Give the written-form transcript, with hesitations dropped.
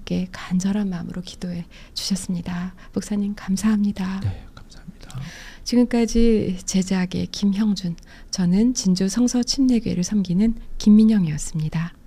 함께 간절한 마음으로 기도해 주셨습니다. 목사님 감사합니다. 네, 감사합니다. 지금까지 제자계 김형준, 저는 진주 성서 침례교회를 섬기는 김민영이었습니다.